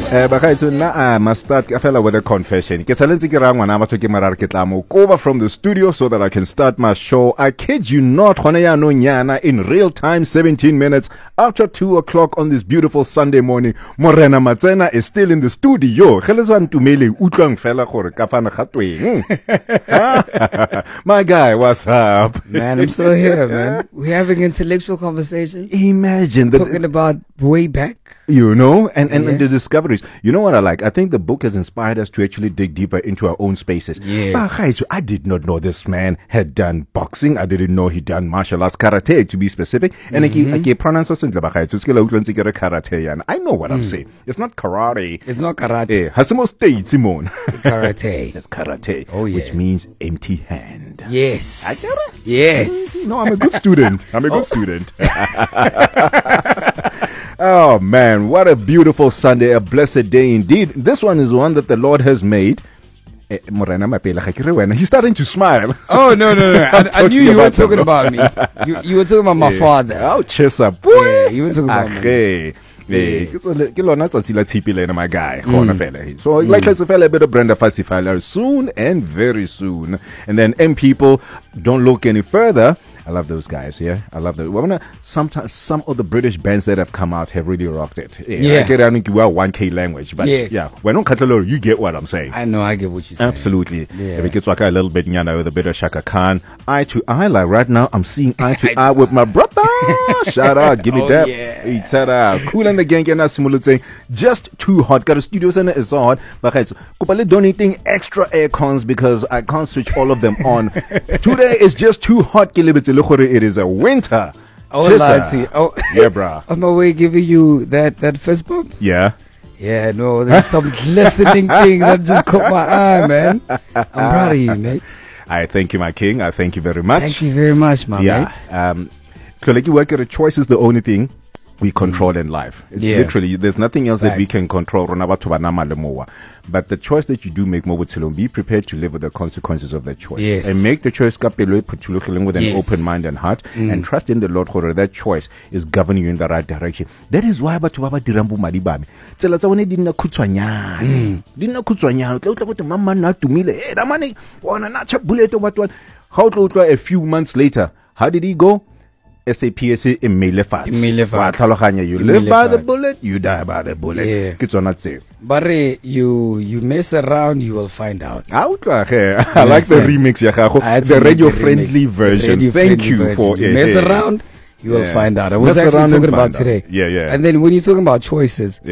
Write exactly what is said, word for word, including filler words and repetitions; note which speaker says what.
Speaker 1: Eh bagaetso nna I must start ka fela with a confession. Ke salentse ke ra ngwana batho ke marare ke tla mo over from the studio so that I can start my show. I kid you not, gona ya no nyana in real time, seventeen minutes after two o'clock on this beautiful Sunday morning. Morena Matsena is still in the studio. Gelezan tumele utlwang fela gore ka fana ga tweng. My guy, what's up?
Speaker 2: Man, I'm still here, man. We're having intellectual conversation.
Speaker 1: Imagine the,
Speaker 2: talking about way back.
Speaker 1: You know, and, and,
Speaker 2: yeah.
Speaker 1: and the discoveries. You know what I like? I think the book has inspired us to actually dig deeper into our own spaces.
Speaker 2: Yes.
Speaker 1: I did not know this man had done boxing. I didn't know he'd done martial arts, karate to be specific. And mm-hmm. I can't pronounce it. karate. I know what mm. I'm saying. It's not karate.
Speaker 2: It's not karate.
Speaker 1: Hasimo state, Simone.
Speaker 2: Karate.
Speaker 1: It's karate.
Speaker 2: Oh, yeah.
Speaker 1: Which means empty hand.
Speaker 2: Yes.
Speaker 1: I get it?
Speaker 2: Yes.
Speaker 1: No, I'm a good student. I'm a good oh. student. Oh man, what a beautiful Sunday, a blessed day indeed. This one is one that the Lord has made. He's starting to smile.
Speaker 2: Oh, no, no, no. I, I knew you were talking about me. You, you were talking about my yeah. father.
Speaker 1: Oh, Chesa.
Speaker 2: Yeah, you were talking about me.
Speaker 1: Yes. My guy. Mm. So, like, let's mm. a bit of Brenda Fassi soon and very soon. And then, M people, don't look any further. I love those guys, yeah. I love them. Well, sometimes some of the British bands that have come out have really rocked it. Yeah. yeah. I get I think you are one K language, but
Speaker 2: yes.
Speaker 1: yeah, when on Catalan, you get what I'm saying.
Speaker 2: I know, I get what you're saying.
Speaker 1: Absolutely.
Speaker 2: Yeah.
Speaker 1: If it gets like a little bit, you know, with a bit of Shaka Khan, eye to eye, like right now, I'm seeing eye to eye with my brother. Shout out, give me
Speaker 2: oh,
Speaker 1: that.
Speaker 2: Yeah.
Speaker 1: It's uh, cool and the gang and simulate saying just too hot. Got a studio center is hot, but guys, Kupale donating extra air cons because I can't switch all of them on. Today is just too hot. It is a winter.
Speaker 2: Oh, lie to you. Oh,
Speaker 1: yeah, brah.
Speaker 2: On my way giving you that, that fist bump?
Speaker 1: Yeah.
Speaker 2: Yeah, no, there's some glistening thing that just caught my eye, man. I'm proud of you, mate.
Speaker 1: I thank you, my king. I thank you very much.
Speaker 2: Thank you very much, my
Speaker 1: yeah.
Speaker 2: mate.
Speaker 1: Um, so like you work at a choice is the only thing we control mm. in life. It's
Speaker 2: yeah.
Speaker 1: literally, there's nothing else
Speaker 2: Thanks.
Speaker 1: that we can control. But the choice that you do make, be prepared to live with the consequences of that choice.
Speaker 2: Yes.
Speaker 1: And make the choice with an
Speaker 2: yes.
Speaker 1: open mind and heart
Speaker 2: mm.
Speaker 1: and trust in the Lord for that choice is governing you in the right direction. That is why batho ba ba dirambo madibami. Tsela tsa bone di nna khutshwanyane. Di nna khutshwanyane. Tla utla go mama na tumile. Eh, da mane bona na cha bullet o batho. How to a few months later, how did he go? S A P S A email fast.
Speaker 2: Email fast.
Speaker 1: You live by the bullet, you die by the bullet.
Speaker 2: Yeah. But you you mess around, you will find out.
Speaker 1: I like the remix, the radio friendly version.
Speaker 2: Radio
Speaker 1: Thank
Speaker 2: friendly
Speaker 1: you
Speaker 2: version.
Speaker 1: for
Speaker 2: you
Speaker 1: it.
Speaker 2: Mess around, you will
Speaker 1: yeah.
Speaker 2: find out. I was
Speaker 1: mess
Speaker 2: actually talking about
Speaker 1: out.
Speaker 2: today.
Speaker 1: Yeah, yeah.
Speaker 2: And then when you're talking about choices,